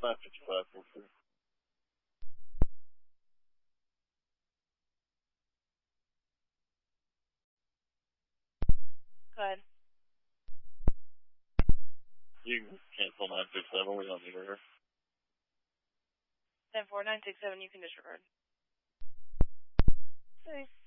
555, thanks, sir. Go ahead. You can cancel 967, we don't need her. 104967, you can disregard. Okay.